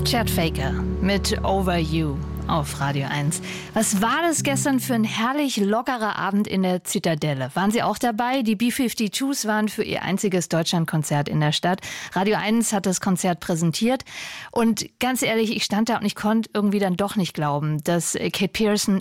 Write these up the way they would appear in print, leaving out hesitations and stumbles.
Chad Faker mit Over You auf Radio 1. Was war das gestern für ein herrlich lockerer Abend in der Zitadelle? Waren Sie auch dabei? Die B-52s waren für ihr einziges Deutschlandkonzert in der Stadt. Radio 1 hat das Konzert präsentiert. Und ganz ehrlich, ich stand da und ich konnte irgendwie dann doch nicht glauben, dass Kate Pierson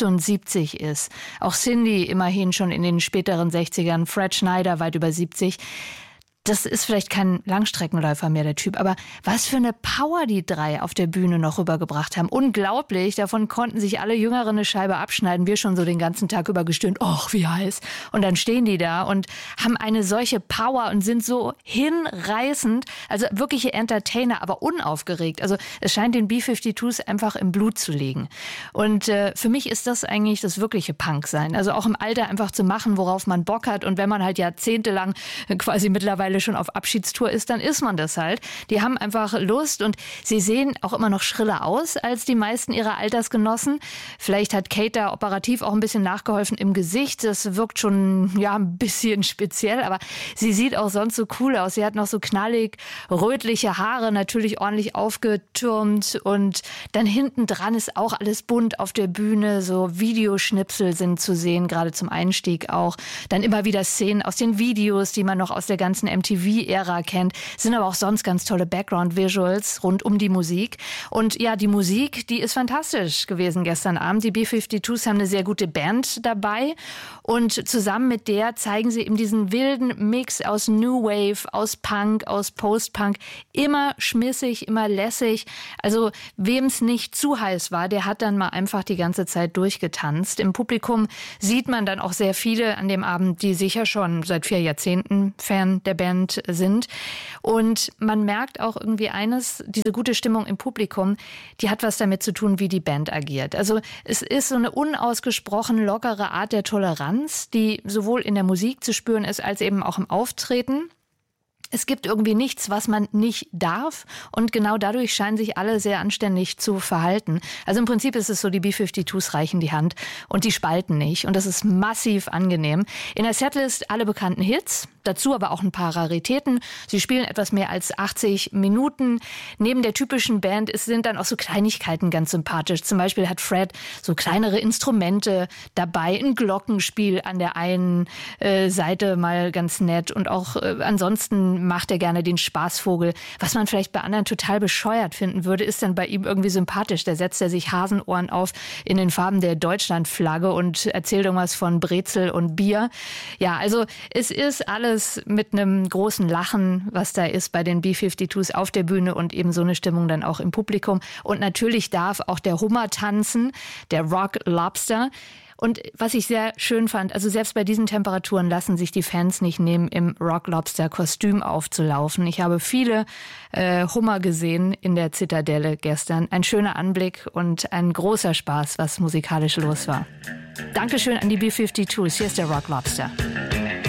78 ist. Auch Cindy immerhin schon in den späteren 60ern, Fred Schneider weit über 70. Das ist vielleicht kein Langstreckenläufer mehr, der Typ, aber was für eine Power die drei auf der Bühne noch rübergebracht haben. Unglaublich, davon konnten sich alle Jüngeren eine Scheibe abschneiden. Wir schon so den ganzen Tag über gestöhnt, ach, wie heiß. Und dann stehen die da und haben eine solche Power und sind so hinreißend, also wirkliche Entertainer, aber unaufgeregt. Also es scheint den B-52s einfach im Blut zu liegen. Und für mich ist das eigentlich das wirkliche Punk-Sein. Also auch im Alter einfach zu machen, worauf man Bock hat. Und wenn man halt jahrzehntelang quasi mittlerweile schon auf Abschiedstour ist, dann ist man das halt. Die haben einfach Lust und sie sehen auch immer noch schriller aus als die meisten ihrer Altersgenossen. Vielleicht hat Kate da operativ auch ein bisschen nachgeholfen im Gesicht. Das wirkt schon ja ein bisschen speziell, aber sie sieht auch sonst so cool aus. Sie hat noch so knallig rötliche Haare, natürlich ordentlich aufgetürmt und dann hinten dran ist auch alles bunt auf der Bühne. So Videoschnipsel sind zu sehen, gerade zum Einstieg auch. Dann immer wieder Szenen aus den Videos, die man noch aus der ganzen MTV-Ära kennt, sind aber auch sonst ganz tolle Background-Visuals rund um die Musik. Und ja, die Musik, die ist fantastisch gewesen gestern Abend. Die B-52s haben eine sehr gute Band dabei und zusammen mit der zeigen sie eben diesen wilden Mix aus New Wave, aus Punk, aus Post-Punk. Immer schmissig, immer lässig. Also wem es nicht zu heiß war, der hat dann mal einfach die ganze Zeit durchgetanzt. Im Publikum sieht man dann auch sehr viele an dem Abend, die sicher schon seit 4 Jahrzehnten Fan der Band sind. Und man merkt auch irgendwie eines, diese gute Stimmung im Publikum, die hat was damit zu tun, wie die Band agiert. Also es ist so eine unausgesprochen lockere Art der Toleranz, die sowohl in der Musik zu spüren ist, als eben auch im Auftreten. Es gibt irgendwie nichts, was man nicht darf und genau dadurch scheinen sich alle sehr anständig zu verhalten. Also im Prinzip ist es so, die B-52s reichen die Hand und die spalten nicht und das ist massiv angenehm. In der Setlist alle bekannten Hits, dazu aber auch ein paar Raritäten. Sie spielen etwas mehr als 80 Minuten. Neben der typischen Band sind dann auch so Kleinigkeiten ganz sympathisch. Zum Beispiel hat Fred so kleinere Instrumente dabei, ein Glockenspiel an der einen Seite mal ganz nett und auch ansonsten macht er gerne den Spaßvogel. Was man vielleicht bei anderen total bescheuert finden würde, ist dann bei ihm irgendwie sympathisch. Da setzt er sich Hasenohren auf in den Farben der Deutschlandflagge und erzählt irgendwas von Brezel und Bier. Ja, also es ist alles mit einem großen Lachen, was da ist bei den B-52s auf der Bühne und eben so eine Stimmung dann auch im Publikum. Und natürlich darf auch der Hummer tanzen, der Rock Lobster. Und was ich sehr schön fand, also selbst bei diesen Temperaturen lassen sich die Fans nicht nehmen, im Rock Lobster Kostüm aufzulaufen. Ich habe viele Hummer gesehen in der Zitadelle gestern. Ein schöner Anblick und ein großer Spaß, was musikalisch los war. Dankeschön an die B-52s. Hier ist der Rock Lobster.